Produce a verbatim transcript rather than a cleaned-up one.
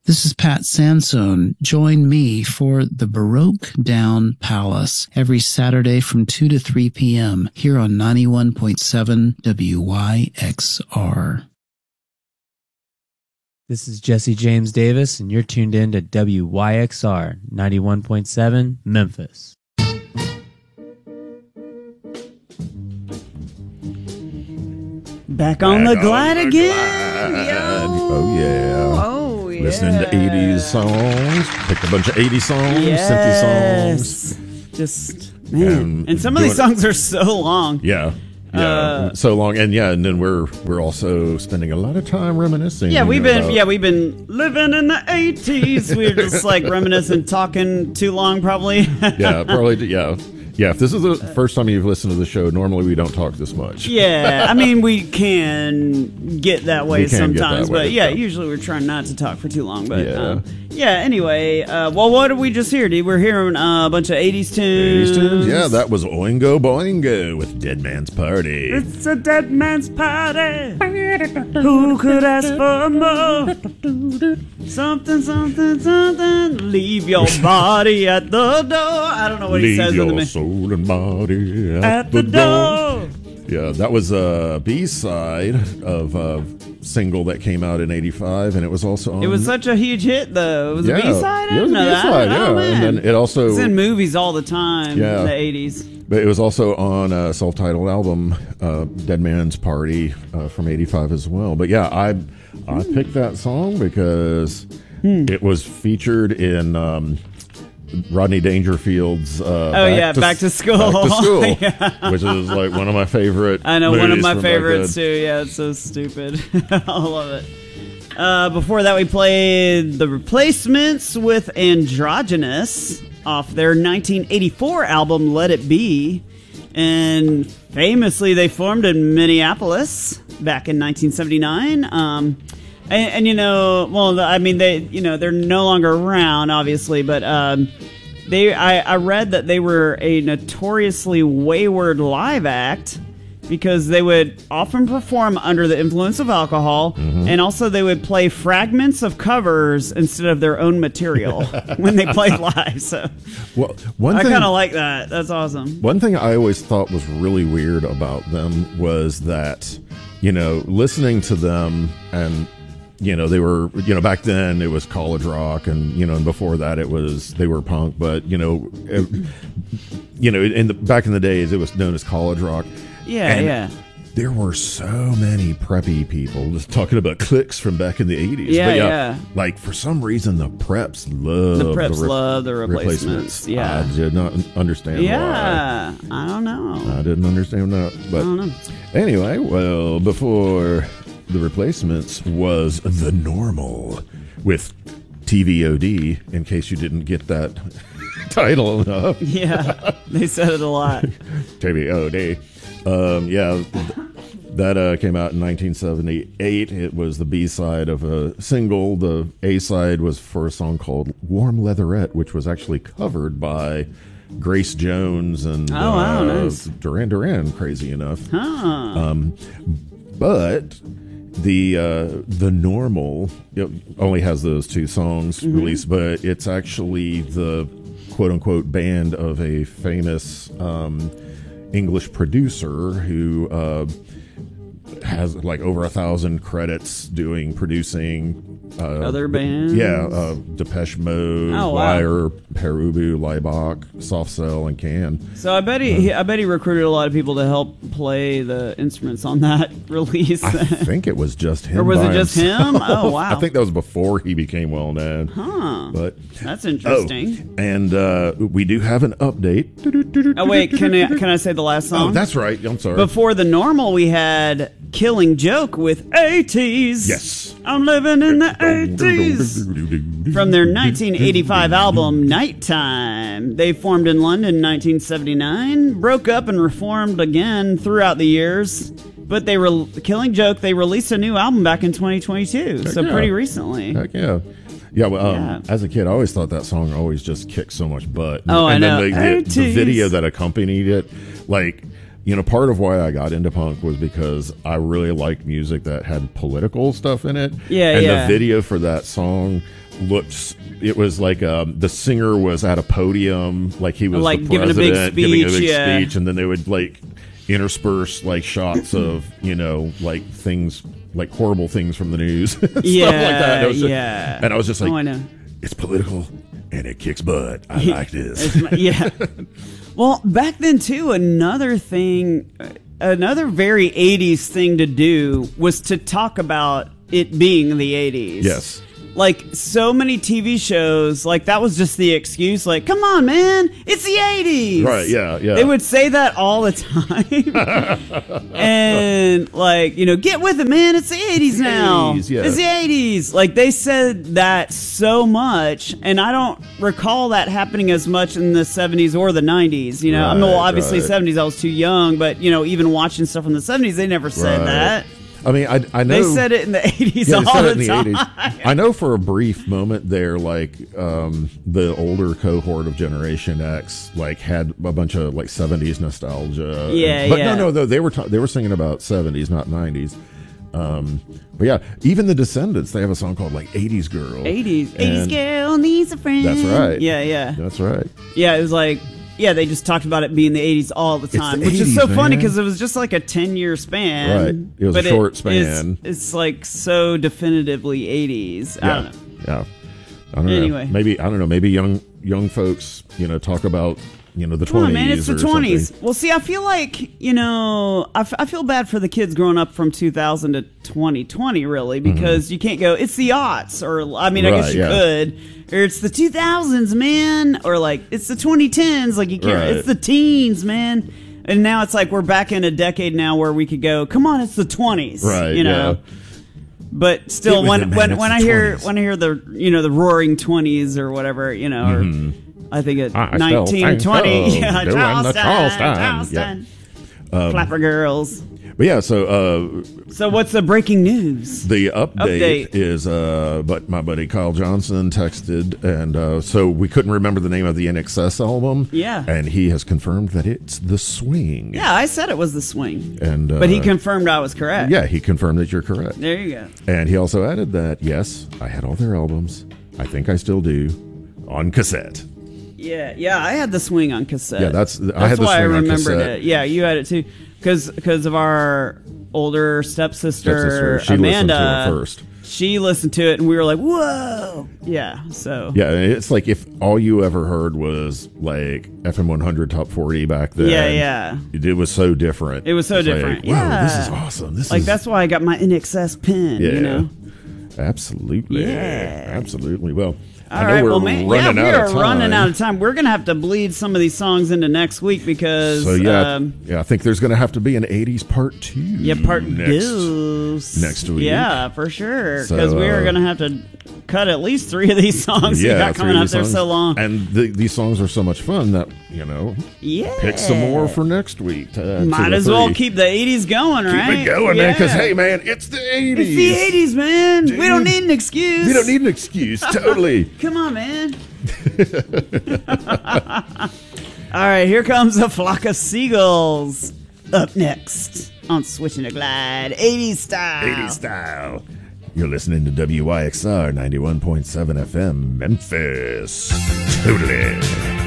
This is Pat Sansone. Join me for the Baroque Down Palace every Saturday from two to three p.m. here on ninety-one point seven W Y X R. This is Jesse James Davis, and you're tuned in to W Y X R ninety-one point seven Memphis. Back on Back the glide on the again. glide. Yo. Oh, yeah. Oh, yeah. Listening to eighties songs. Picked a bunch of eighties songs, Yes. Cynthia songs. Just, man. And And, some of these doing- songs are so long. Yeah. Yeah. Uh, so long. And yeah, and then we're we're also spending a lot of time reminiscing. Yeah, we've been about- yeah we've been living in the eighties. We're just like reminiscing, talking too long, probably. Yeah, probably. Yeah. Yeah, if this is the first time you've listened to the show, normally we don't talk this much. Yeah, I mean, we can get that way We can get that sometimes, way, but yeah, yeah. usually we're trying not to talk for too long. But Yeah. um, yeah, anyway, uh, well, what did we just hear, dude? We're hearing uh, a bunch of eighties tunes. eighties tunes? Yeah, that was Oingo Boingo with Dead Man's Party. It's a dead man's party. Who could ask for more? Something, something, something. Leave your body at the door. I don't know what he Leave says in the your mi- soul and body at, at the, the door. door. Yeah, that was a B-side of a single that came out in eighty-five, and it was also on... It was such a huge hit, though. It was yeah, a B-side? I it was didn't a know that. B-side, yeah. Oh, man. And then it also... It's in movies all the time Yeah. in the eighties. But it was also on a self-titled album, uh, Dead Man's Party, uh, from eighty-five as well. But yeah, I I picked that song because Hmm. it was featured in um, Rodney Dangerfield's uh, Oh, yeah, Back to School. Back to School, Yeah. which is like one of my favorite I know, one of movies my from back favorites, too. then. Yeah, it's so stupid. I love it. Uh, before that, we played The Replacements with Androgynous off their nineteen eighty-four album Let It Be. And famously, they formed in Minneapolis back in nineteen seventy-nine. Um, and, and, you know, well, I mean, they, you know, they're no longer around, obviously, but um, they, I, I read that they were a notoriously wayward live act because they would often perform under the influence of alcohol, Mm-hmm. and also they would play fragments of covers instead of their own material when they played live. So Well, one I thing, kind of like that. That's awesome. One thing I always thought was really weird about them was that, you know, listening to them and, you know, they were, you know, back then it was college rock and, you know, and before that it was, they were punk, but, you know, it, you know, in the, back in the days it was known as college rock. Yeah, And yeah. there were so many preppy people just talking about clicks from back in the eighties. Yeah, but yeah, yeah. like for some reason the preps love The preps re- love the replacements. Yeah. I did not understand why. Yeah, I don't know. I didn't understand that. But I don't know. anyway, well, before the Replacements was The Normal with T V O D, in case you didn't get that title enough. Yeah, they said it a lot. T V O D. Um, yeah, th- that uh, came out in nineteen seventy-eight. It was the B-side of a single. The A-side was for a song called Warm Leatherette, which was actually covered by Grace Jones and Oh, wow, uh, nice. Duran Duran, crazy enough. Huh. Um, but the uh, the Normal, it only has those two songs Mm-hmm. released, but it's actually the quote-unquote band of a famous um, English producer who uh, has like over a thousand credits doing producing uh, Other bands? Yeah, uh, Depeche Mode, Oh, wow. Wire, Perubu, Laibach, Soft Cell, and Can. So I bet he, he, I bet he recruited a lot of people to help play the instruments on that release. I think it was just him. Or was by it just himself. him? Oh, wow. I think that was before he became well known. Huh. But That's interesting. Oh, and uh, we do have an update. Oh, wait, can I, can I say the last song? Oh, that's right. I'm sorry. Before The Normal, we had Killing Joke with eighties. Yes. I'm living in the eighties. From their nineteen eighty-five album, Nighttime. They formed in London in nineteen seventy-nine, broke up and reformed again throughout the years. But they were Killing Joke, they released a new album back in twenty twenty-two, Heck so yeah. pretty recently. Heck yeah. Yeah, well, um, Yeah. as a kid, I always thought that song always just kicked so much butt. Oh, I and know. then the, the, the eighties. video that accompanied it, like, you know, part of why I got into punk was because I really liked music that had political stuff in it. Yeah, and yeah. the video for that song, looked. It was like um, the singer was at a podium, like he was Like the giving a big president, giving a speech, big yeah. speech, and then they would like intersperse like shots of you know like things like horrible things from the news, stuff Yeah, like that. And I was just- yeah. and I was just like, Oh, I know. it's political and it kicks butt. I like this. It's my- yeah. Well, back then too, another thing, another very eighties thing to do was to talk about it being the eighties. Yes. Like so many T V shows, like that was just the excuse. Like, come on, man, it's the eighties. Right, yeah, yeah. They would say that all the time, and like you know, get with it, man. It's the eighties now. eighties, yeah. It's the eighties. Like they said that so much, and I don't recall that happening as much in the seventies or the nineties. You know, I mean, well, Right, obviously right. seventies I was too young, but you know, even watching stuff from the seventies, they never said Right. that. I mean, I, I know They said it in the eighties Yeah, all they said the it in the time. eighties. I know for a brief moment there, like um, the older cohort of Generation X, like had a bunch of like seventies nostalgia. Yeah, but yeah. no, no, no, they were ta- they were singing about seventies, not nineties. Um, but yeah, even the Descendants, they have a song called like eighties Girl. eighties, eighties And girl needs a friend. That's right. Yeah, yeah, That's right. yeah. It was like, yeah, they just talked about it being the eighties all the the time, which is so eighties, funny man. because it was just like a ten-year span. Right. It was a but short is- span. It's like so definitively eighties. I Yeah, don't know. yeah. I don't Anyway. know. Maybe I don't know. Maybe young young folks, you know, talk about you know the Come on, twenties. man, it's the or twenties. something. Well, see, I feel like, you know, I, f- I feel bad for the kids growing up from two thousand to twenty twenty, really, because you can't go, it's the aughts, or, I mean, I guess Mm-hmm. Right, you yeah. could, or it's the two thousands, man, or like, it's the twenty tens, like, you can't, Right. it's the teens, man. And now it's like we're back in a decade now where we could go, come on, it's the twenties, Right, you know? yeah. But still, Get with when it, man, when it's when the I hear twenties. when I hear the you know the roaring twenties or whatever, you know, or I think at I still nineteen think twenty, so. yeah, Doing Charleston, the Charleston. Charleston, Flapper Girls. But yeah, so uh, So what's the breaking news? the update, Update. is, uh, but my buddy Kyle Johnson texted, and uh, so we couldn't remember the name of the N X S album. Yeah. and he has confirmed that it's The Swing. Yeah, I said it was the swing, and uh, but he confirmed I was correct. yeah, he confirmed that you're correct. There you go. And he also added that yes, I had all their albums. I think I still do on cassette. Yeah, yeah, I had the swing on cassette. Yeah, that's- I that's had the why I swing on remembered cassette. it. Yeah, you had it too, because because of our older stepsister, Stepsister, she Amanda. listened to it first. She listened to it, and we were like, "Whoa!" Yeah, so Yeah, and it's like if all you ever heard was like F M one hundred Top forty back then. Yeah, yeah. It, it was so different. It was so It's like, different. Wow, Yeah. this is awesome. This like is that's why I got my N X S pin. yeah, You know. absolutely, Yeah. absolutely. Well, All I know right, we're well, man, yeah, running we out are of time. running out of time. We're gonna have to bleed some of these songs into next week because So yeah, um, yeah, I think there's going to have to be an eighties part two. yeah, part next. deuce next week. Yeah, for sure. So, Because we are uh, gonna have to cut at least three of these songs we Yeah, got three coming of up these there songs. so long. and the, these songs are so much fun that you know, Yeah, pick some more for next week. To, Might to as the well three. keep the eighties going, Keep right? it going, man. Because Yeah. hey, man, it's the eighties. it's the eighties, man. We don't Dude. need an excuse. We don't need an excuse. Totally. Come on, man. All right, here comes a flock of seagulls. Up next on Switching a Glide, eighties style. eighties style. You're listening to W Y X R ninety-one point seven F M, Memphis. Totally.